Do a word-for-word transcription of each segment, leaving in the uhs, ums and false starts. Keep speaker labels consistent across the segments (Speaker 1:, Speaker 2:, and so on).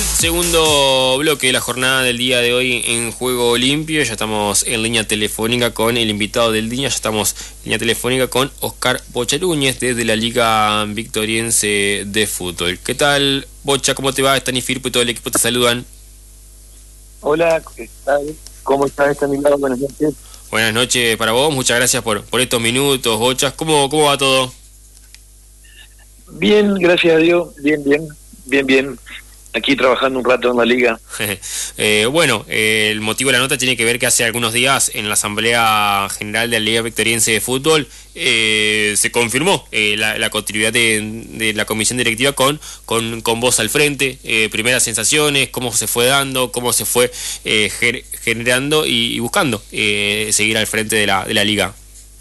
Speaker 1: Segundo bloque de la jornada del día de hoy en Juego Limpio. Ya estamos en línea telefónica con el invitado del día. Ya estamos en línea telefónica con Oscar Bocha Núñez desde la Liga Victoriense de Fútbol. ¿Qué tal, Bocha? ¿Cómo te va? Estani Firpo y todo el equipo te saludan.
Speaker 2: Hola, ¿qué tal? ¿Cómo estás, Estanislao? Buenas noches.
Speaker 1: Buenas noches para vos. Muchas gracias por, por estos minutos, Bocha. ¿Cómo, ¿Cómo va todo?
Speaker 2: Bien, gracias a Dios. Bien, bien. Bien, bien. Aquí trabajando un rato en la liga.
Speaker 1: eh, bueno, eh, el motivo de la nota tiene que ver que hace algunos días en la Asamblea General de la Liga Victoriense de Fútbol eh, se confirmó eh, la, la continuidad de, de la comisión directiva con, con, con vos al frente. Eh, primeras sensaciones, cómo se fue dando, cómo se fue eh, ger, generando y, y buscando eh, seguir al frente de la, de la liga.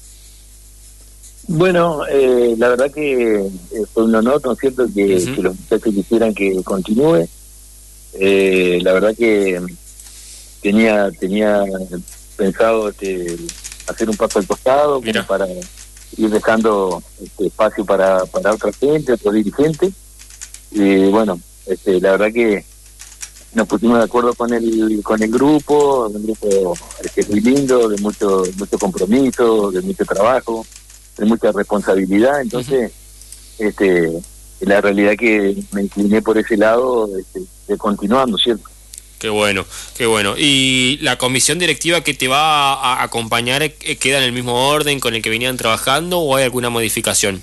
Speaker 2: Bueno, eh, la verdad que eh, fue un honor, ¿no es cierto?, que, uh-huh. que los muchachos quisieran que continúe. Eh, la verdad que tenía tenía pensado este, hacer un paso al costado como para ir dejando este espacio para, para otra gente, otro dirigente. Y bueno, este, la verdad que nos pusimos de acuerdo con el con el grupo, un grupo que es muy lindo, de mucho mucho compromiso, de mucho trabajo, de mucha responsabilidad. Entonces uh-huh. este la realidad que me incliné por ese lado, este, de continuando, ¿cierto?
Speaker 1: Qué bueno, qué bueno. ¿Y la comisión directiva que te va a acompañar queda en el mismo orden con el que venían trabajando o hay alguna modificación?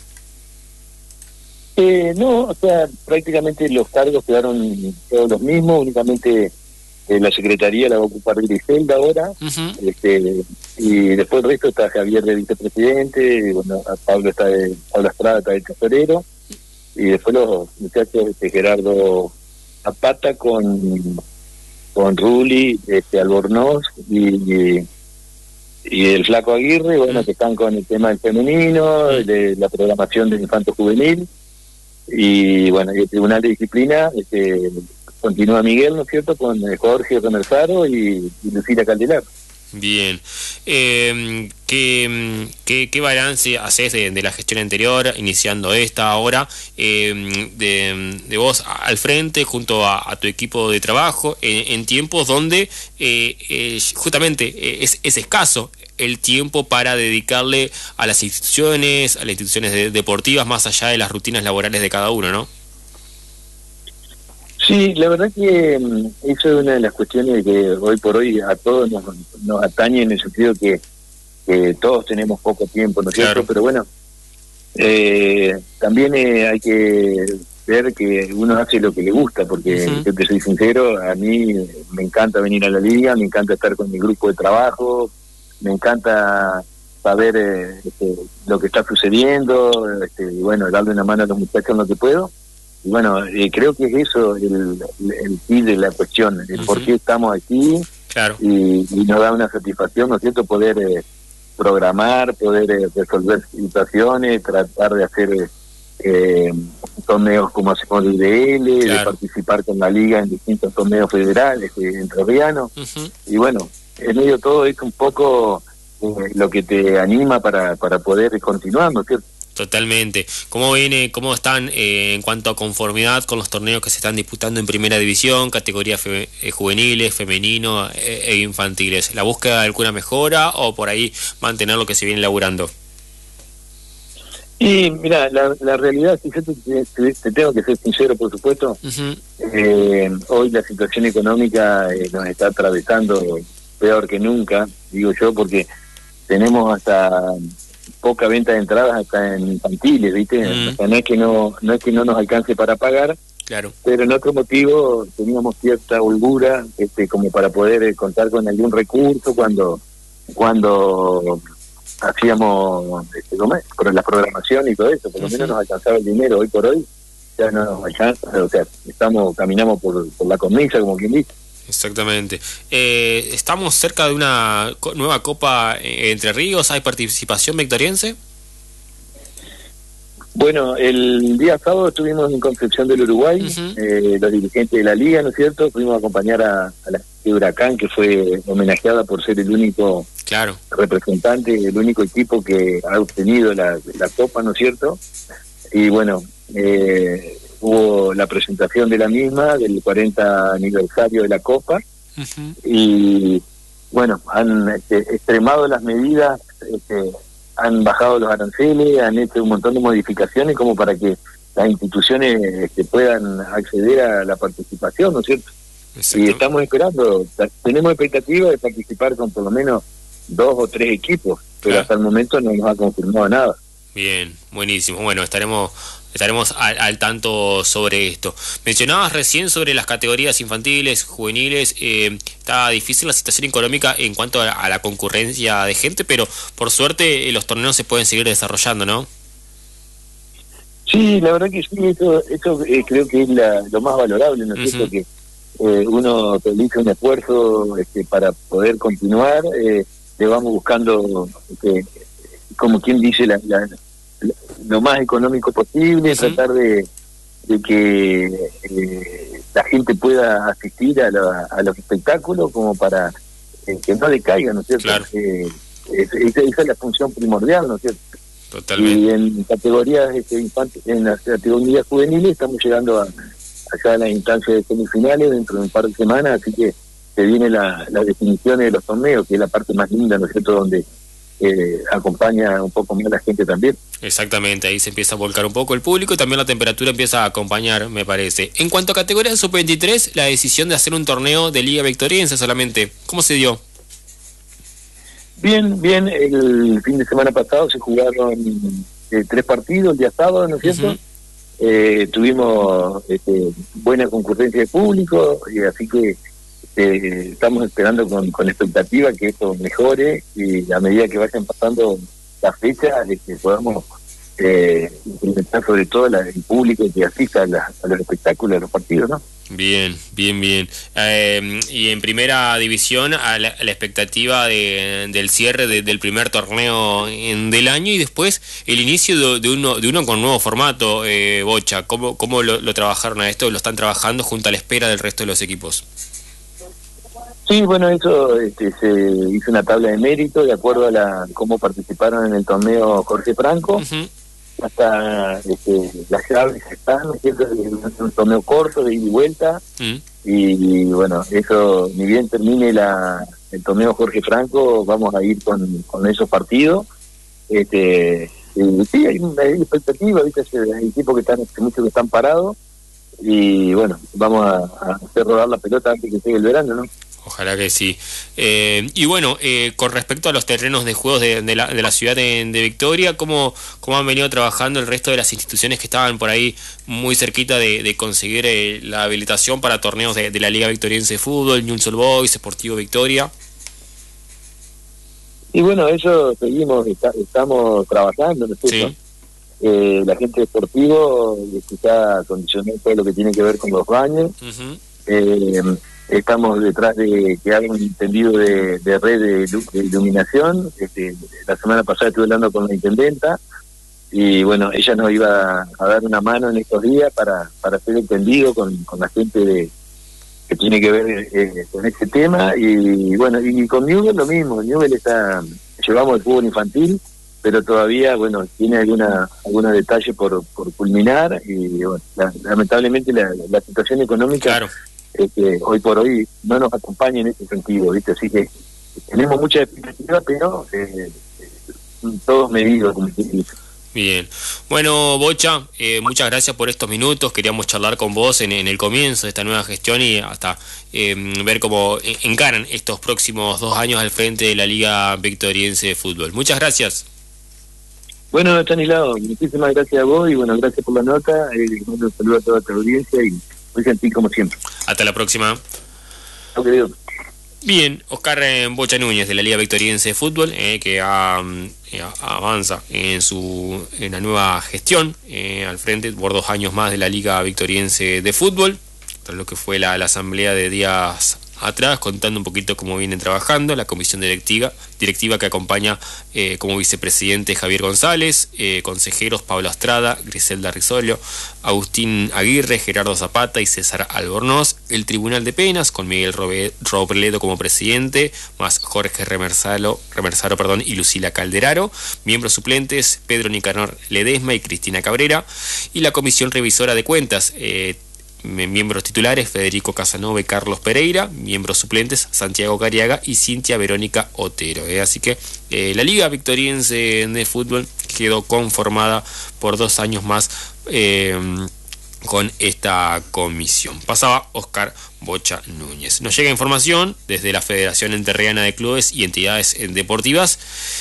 Speaker 2: Eh, no, o sea, prácticamente los cargos quedaron todos los mismos, únicamente eh, la secretaría la va a ocupar Griselda ahora, uh-huh. este, y después el resto está Javier de vicepresidente, y bueno, Pablo está de, Pablo Estrada está de tesorero, y después los muchachos, este, Gerardo Zapata con con Ruli, este, Albornoz y, y y el Flaco Aguirre, bueno, uh-huh. que están con el tema del femenino, uh-huh. de la programación del infanto juvenil. Y bueno, y el Tribunal de Disciplina, este, continúa Miguel, ¿no es cierto?, con Jorge Romerzaro y, y Lucila Caldelar.
Speaker 1: Bien. Eh, ¿qué, qué, ¿Qué balance haces de, de la gestión anterior, iniciando esta ahora, eh, de, de vos al frente junto a, a tu equipo de trabajo, en, en tiempos donde eh, eh, justamente eh, es, es escaso el tiempo para dedicarle a las instituciones, a las instituciones de, deportivas, más allá de las rutinas laborales de cada uno, ¿no?
Speaker 2: Sí, la verdad que eso es una de las cuestiones que hoy por hoy a todos nos, nos atañe, en el sentido que, que todos tenemos poco tiempo, ¿no es cierto? Claro. Pero bueno, eh, también eh, hay que ver que uno hace lo que le gusta, porque uh-huh. yo te soy sincero, a mí me encanta venir a la liga, me encanta estar con mi grupo de trabajo, me encanta saber eh, este, lo que está sucediendo, este, y bueno, darle una mano a los muchachos en lo que puedo. Y bueno, eh, creo que es eso el el fin de la cuestión, el uh-huh. por qué estamos aquí.
Speaker 1: Claro.
Speaker 2: y, y nos da una satisfacción, ¿no es cierto?, poder eh, programar, poder eh, resolver situaciones, tratar de hacer eh, torneos como hacemos el I D L, claro. de participar con la liga en distintos torneos federales, eh, entrerrianos. Uh-huh. Y bueno, en medio de todo es un poco eh, lo que te anima para, para poder continuar, ¿no es cierto?
Speaker 1: Totalmente. ¿Cómo viene, cómo están eh, en cuanto a conformidad con los torneos que se están disputando en primera división, categorías fe, eh, juveniles, femenino eh, e infantiles? ¿La búsqueda de alguna mejora o por ahí mantener lo que se viene laburando?
Speaker 2: Y mira, la, la realidad, si yo te, te, te tengo que ser sincero, por supuesto, uh-huh. eh, hoy la situación económica eh, nos está atravesando peor que nunca, digo yo, porque tenemos hasta poca venta de entradas hasta en infantiles, ¿viste? Mm. O sea, no es que no no es que no nos alcance para pagar,
Speaker 1: claro,
Speaker 2: pero en otro motivo teníamos cierta holgura, este, como para poder eh, contar con algún recurso cuando cuando hacíamos este, por la programación y todo eso, por lo uh-huh. menos nos alcanzaba el dinero. Hoy por hoy ya no nos alcanza, o sea, estamos caminamos por, por la cornisa, como quien dice.
Speaker 1: Exactamente. Eh, ¿Estamos cerca de una co- nueva Copa Entre Ríos? ¿Hay participación victoriense?
Speaker 2: Bueno, el día sábado estuvimos en Concepción del Uruguay, uh-huh. eh, los dirigentes de la liga, ¿no es cierto? Fuimos a acompañar a, a la de Huracán, que fue homenajeada por ser el único
Speaker 1: claro.
Speaker 2: representante, el único equipo que ha obtenido la, la Copa, ¿no es cierto? Y bueno, eh, hubo la presentación de la misma, del cuarenta aniversario de la Copa, uh-huh. y bueno, han este, extremado las medidas, este, han bajado los aranceles, han hecho un montón de modificaciones como para que las instituciones este, puedan acceder a la participación, ¿no es cierto? Y estamos esperando, tenemos expectativa de participar con por lo menos dos o tres equipos, pero claro. hasta el momento no nos ha confirmado nada.
Speaker 1: Bien, buenísimo. Bueno, estaremos estaremos al, al tanto sobre esto. Mencionabas recién sobre las categorías infantiles, juveniles. Eh, está difícil la situación económica en cuanto a, a la concurrencia de gente, pero por suerte eh, los torneos se pueden seguir desarrollando, ¿no?
Speaker 2: Sí, la verdad que sí, eso, eso eh, creo que es la, lo más valorable, ¿no es cierto? Uh-huh. Que eh, uno realiza un esfuerzo este, para poder continuar, eh, le vamos buscando, este, como quien dice, la, la, la, lo más económico posible, uh-huh. tratar de, de que eh, la gente pueda asistir a, la, a los espectáculos como para eh, que no decaiga, ¿no es cierto?
Speaker 1: Claro.
Speaker 2: Eh, es, esa, esa es la función primordial, ¿no es cierto?
Speaker 1: Totalmente.
Speaker 2: Y en categorías este, infantes, en las categorías juveniles estamos llegando a, acá a las instancias de semifinales dentro de un par de semanas, así que se viene la, las definiciones de los torneos, que es la parte más linda, ¿no es cierto?, donde eh, acompaña un poco más la gente también.
Speaker 1: Exactamente, ahí se empieza a volcar un poco el público y también la temperatura empieza a acompañar, me parece. En cuanto a categorías sub veintitrés, la decisión de hacer un torneo de Liga Victoriense solamente, ¿cómo se dio?
Speaker 2: Bien, bien, el fin de semana pasado se jugaron eh, tres partidos el día sábado, ¿no es cierto? Uh-huh. Eh, tuvimos este, buena concurrencia de público, y así que eh, estamos esperando con, con expectativa que esto mejore y a medida que vayan pasando las fechas este, podamos eh, implementar sobre todo la, el público que asista a, la, a los espectáculos, a los partidos, ¿no?
Speaker 1: Bien, bien, bien. Eh, y en primera división, a la, a la expectativa de, del cierre de, del primer torneo en, del año y después el inicio de, de uno de uno con nuevo formato, eh, Bocha. ¿Cómo, cómo lo, lo trabajaron a esto? ¿Lo están trabajando junto a la espera del resto de los equipos?
Speaker 2: Sí, bueno, eso este, se hizo una tabla de mérito de acuerdo a la cómo participaron en el torneo Jorge Franco. Uh-huh. Hasta este, las llaves están, ¿no es cierto? Es un torneo corto de ida y vuelta, mm. y, y bueno, eso, ni bien termine la, el torneo Jorge Franco, vamos a ir con, con esos partidos. Este, y, sí, hay, hay expectativa, ¿viste? Hay equipos que están, muchos que están parados, y bueno, vamos a, a hacer rodar la pelota antes que llegue el verano, ¿no?
Speaker 1: Ojalá que sí. Eh, y bueno, eh, con respecto a los terrenos de juegos de, de, la, de la ciudad de, de Victoria, ¿cómo, ¿cómo han venido trabajando el resto de las instituciones que estaban por ahí muy cerquita de, de conseguir eh, la habilitación para torneos de, de la Liga Victoriense de Fútbol, Newell's Old Boys, Sportivo Victoria?
Speaker 2: Y bueno, eso seguimos, está, estamos trabajando, ¿no es cierto? Sí. Eh, la gente de Sportivo está acondicionando todo lo que tiene que ver con los baños. Uh-huh. eh, Estamos detrás de que haga un entendido de, de red de, de iluminación. Este, la semana pasada estuve hablando con la intendenta y bueno, ella nos iba a dar una mano en estos días para, para hacer entendido con, con la gente de, que tiene que ver eh, con este tema. Y bueno, y con Newell lo mismo. Newell está, llevamos el fútbol infantil, pero todavía, bueno, tiene alguna algunos detalles por, por culminar y bueno, la, lamentablemente la, la situación económica...
Speaker 1: Claro.
Speaker 2: Que hoy por hoy no nos acompaña en ese sentido, ¿viste? Así que tenemos mucha expectativa, pero eh, todos medidos, como se dice.
Speaker 1: Bien. Bueno, Bocha, eh, muchas gracias por estos minutos. Queríamos charlar con vos en, en el comienzo de esta nueva gestión y hasta eh, ver cómo encaran estos próximos dos años al frente de la Liga Victoriense de Fútbol. Muchas gracias.
Speaker 2: Bueno, Stanislao, muchísimas gracias a vos y bueno, gracias por la nota. Eh, un saludo a toda tu audiencia y muy gentil como siempre.
Speaker 1: Hasta la próxima.
Speaker 2: Okay.
Speaker 1: Bien, Oscar eh, Bocha Núñez de la Liga Victoriense de Fútbol, eh, que ha, eh, avanza en su en la nueva gestión eh, al frente por dos años más de la Liga Victoriense de Fútbol, tras lo que fue la, la asamblea de días atrás, contando un poquito cómo vienen trabajando la comisión directiva, directiva que acompaña eh, como vicepresidente Javier González, eh, consejeros Pablo Astrada, Griselda Rizzolio, Agustín Aguirre, Gerardo Zapata y César Albornoz, el Tribunal de Penas con Miguel Robledo como presidente, más Jorge Remersalo, Remersaro perdón, y Lucila Calderaro, miembros suplentes Pedro Nicanor Ledesma y Cristina Cabrera, y la comisión revisora de cuentas, eh, miembros titulares Federico Casanova y Carlos Pereira, miembros suplentes Santiago Cariaga y Cintia Verónica Otero. ¿eh? Así que eh, la Liga Victoriense de Fútbol quedó conformada por dos años más eh, con esta comisión. Pasaba Oscar Bocha Núñez. Nos llega información desde la Federación Entrerriana de Clubes y Entidades Deportivas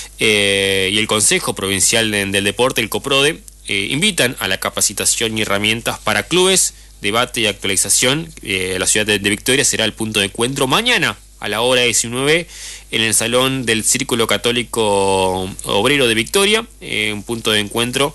Speaker 1: eh, y el Consejo Provincial de, del Deporte, el COPRODE, eh, invitan a la capacitación y herramientas para clubes. Debate y actualización. Eh, la ciudad de, de Victoria será el punto de encuentro mañana a la hora diecinueve en el Salón del Círculo Católico Obrero de Victoria, eh, un punto de encuentro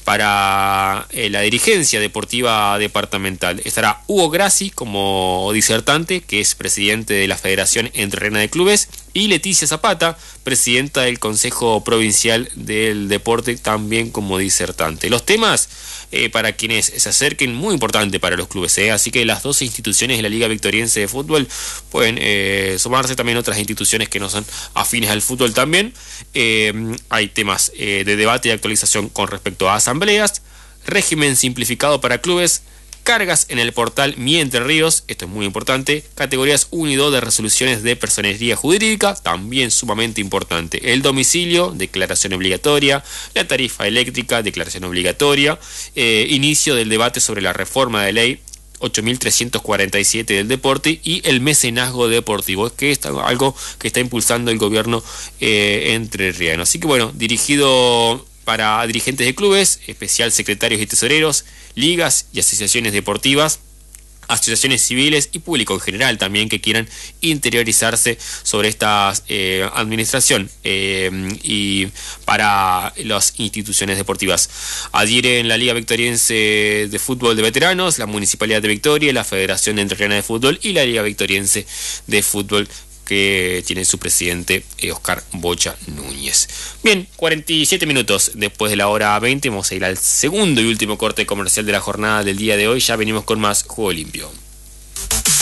Speaker 1: para eh, la dirigencia deportiva departamental. Estará Hugo Grassi como disertante, que es presidente de la Federación Entrerriana de Clubes, y Leticia Zapata, presidenta del Consejo Provincial del Deporte, también como disertante. Los temas, eh, para quienes se acerquen, muy importante para los clubes, eh, así que las dos instituciones de la Liga Victoriense de Fútbol pueden eh, sumarse, también otras instituciones que no son afines al fútbol también. Eh, hay temas eh, de debate y actualización con respecto a asambleas, régimen simplificado para clubes, cargas en el portal Mi Entre Ríos, esto es muy importante, categorías uno y dos de resoluciones de personería jurídica, también sumamente importante, el domicilio, declaración obligatoria, la tarifa eléctrica, declaración obligatoria, eh, inicio del debate sobre la reforma de ley ocho mil trescientos cuarenta y siete del deporte y el mecenazgo deportivo, que es algo que está impulsando el gobierno eh, entrerriano. Así que bueno, dirigido para dirigentes de clubes, especial secretarios y tesoreros, ligas y asociaciones deportivas, asociaciones civiles y público en general también que quieran interiorizarse sobre esta eh, administración eh, y para las instituciones deportivas. Adhieren la Liga Victoriense de Fútbol de Veteranos, la Municipalidad de Victoria, la Federación Entrerriana de Fútbol y la Liga Victoriense de Fútbol, que tiene su presidente eh, Oscar Bocha Núñez. Bien, cuarenta y siete minutos después de la hora veinte, vamos a ir al segundo y último corte comercial de la jornada del día de hoy. Ya venimos con más Juego Limpio.